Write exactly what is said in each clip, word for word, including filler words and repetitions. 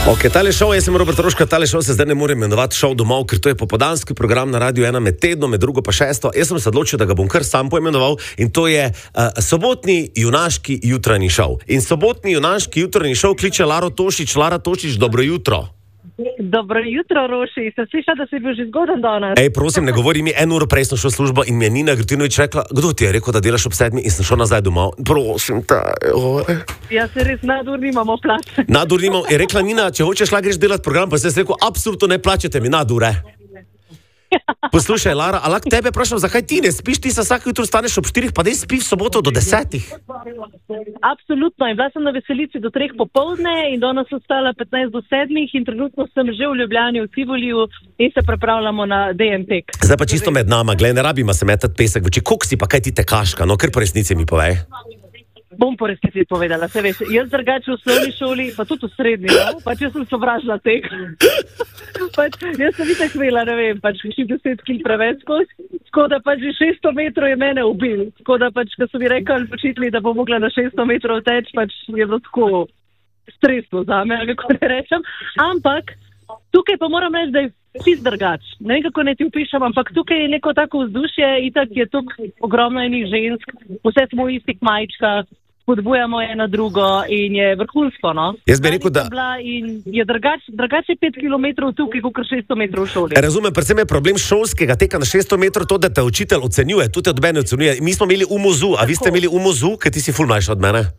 Ok, tale šov, jaz sem Robert Roška, tale šov se zdaj ne morem imenovati šov domov, ker to je popoldanski program na Radiu ena med tednom, med drugo pa šesto. Jaz sem se odločil, da ga bom kar sam poimenoval in to je uh, sobotni junaški jutranji šov. In sobotni junaški jutranji šov kliče Laro Tošič. Lara Tošič, dobro jutro. Dobro jutro, Roši. Sem slišala, da si bil že zgodan danes. Ej, prosim, ne govori mi, eno uro prej sem šel v službo in mi je Nina Grtinovič rekla, kdo ti je rekel, da delaš ob sedmi, in sem šel nazaj domov. Prosim te. Ja, se res nadur nimamo plače. Nadur nimamo. Je rekla Nina, če hočeš, lahko greš delati program, pa sem rekel, absolutno ne plačete mi nadure. Poslušaj, Lara, a lahko tebe vprašam, zakaj ti ne spiš, ti se vsak jutro staneš ob štirih, pa ne spiš v soboto do desetih? Absolutno, in bila sem na veselici do treh popoldne in danes sem stala petnajst do sedmih in trenutno sem že v Ljubljani v Tivoliju in se pripravljamo na D N T. Zdaj pa čisto med nama, glej, ne rabimo se metati pesek v oči, koliko si pa kaj ti tekaška, no, ker po resnici mi povej. Bom po resnici povedala, se veš, jaz drugače v osnovni šoli, pa tudi v srednji, no? Pač jaz sem sovražila tek. Pač jaz sem itak imela, ne vem, pač še deset kil preveč skozi, tako da pač že šeststo metrov je mene ubil, tako da pač, ko so mi rekli počitli, da bom mogla na šeststo metrov teč, pač je bilo tako stresno za me, kako ne rečem, ampak tukaj pa moram reči, da je čist drugač. Ne vem, kako ne ti upišem, ampak tukaj je neko tako vzdušje, itak je tukaj ogromno enih žensk, vse smo v istih majčkah, podbujamo eno drugo in je vrhunsko, no. Jaz bi rekel, da... In je drugače drugač pet kilometrov tukaj, kot šeststo metrov v šoli. Razumem, predvsem je problem šolskega teka na šeststo metrov to, da te učitelj ocenjuje, tudi od mene ocenjuje. Mi smo imeli umozu, a vi ste imeli umozu, ker ti si ful mlajša od mene?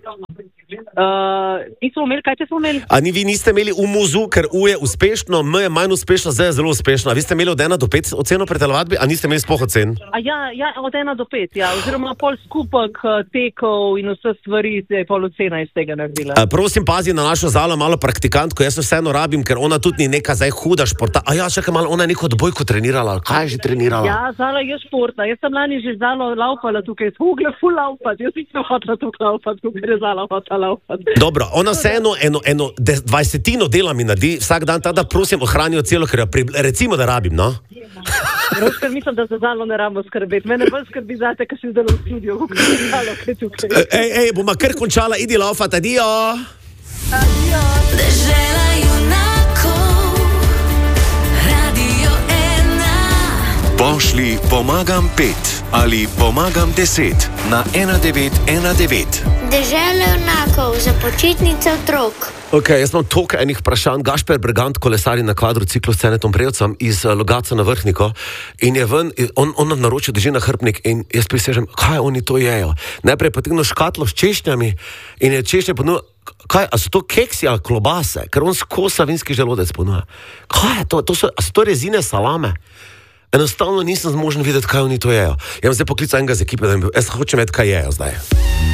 Uh, nismo imeli, kaj te smo imeli? A ni, vi niste imeli umozu, ker U je uspešno, M je manj uspešno, Z je zelo uspešno. A vi ste imeli od ena do pet oceno pri telovadbi, a niste imeli sploh ocen? A ja, ja, od ena do pet, ja, oziroma pol skupek tekov in vse stvari se je pol ocena iz tega naredila. A, prosim, pazi na našo Zalo, malo praktikantko, jaz se vseeno rabim, ker ona tudi ni neka zdaj huda športa. A ja, čakaj malo, ona je neko odbojko trenirala, kaj je že trenirala? Ja, Zala je športa, jaz sem lani že Zalo laupala tukaj, smugle ful laupati, jaz nisem hotela tukaj laupati, tukaj je Zala hotela laupati. Dobro, ona vseeno eno, eno dvajsetino dela mi naredi vsak dan, tada prosim ohranijo celo, ker recimo, da rabim, no? Roškar, mislim, da za Zalo ne rabimo skrbeti. Mene bolj skrbi zate, kaj si zdaj v studiu, kako je Zalo, kaj tukaj. Ej, ej, boma kar končala, idi laufat, adijo! Adijo! Dežela junakov, Radio ena. Pošli pomagam pet ali pomagam deset na ena devet ena devet. Dežela junakov za počitnice otrok. Ok, jaz imam toliko enih vprašanj. Gašper Bregant kolesari na kvadrociklu s Cenetom Prevcem iz uh, Logatca na Vrhniko in je ven, on, on nam naročil, drži na hrbnik in jaz prisežem, kaj oni to jejo. Najprej pa tegno škatlo s češnjami in je češnje ponuja, kaj, a so to keksi ali klobase, ker on skozi savinski želodec ponuja. Kaj je to, to so, a so to rezine salame? Enostavno nisem zmožen videti, kaj oni to jejo. Jaz sem zdaj poklical enega z ekipe, da jim, jaz hočem vedeti, kaj jejo zdaj.